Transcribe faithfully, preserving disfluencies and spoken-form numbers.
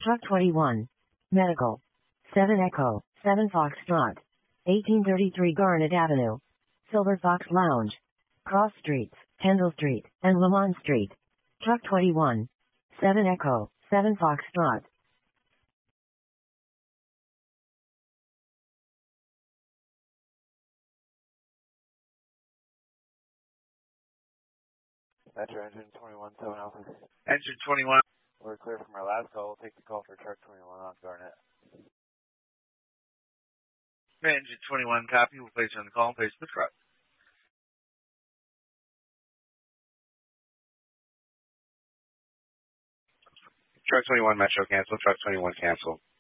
Truck twenty-one. Medical. seven Echo, seven Foxtrot. eighteen thirty-three Garnet Avenue. Silver Fox Lounge. Cross Streets, Kendall Street, and Lamont Street. Truck twenty-one. seven Echo, seven Foxtrot. Metro Engine twenty-one, seven Alpha. Engine twenty-one. We're clear from our last call. We'll take the call for truck twenty-one on Garnet. Engine twenty-one, copy. We'll place you on the call and place the truck. Truck twenty-one, Metro cancel. Truck twenty-one cancel.